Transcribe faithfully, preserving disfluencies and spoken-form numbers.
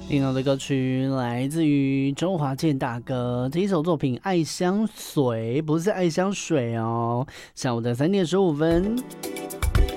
听到的歌曲来自于周华健大哥，这一首作品《爱香水》，不是爱香水哦。下午的三点十五分。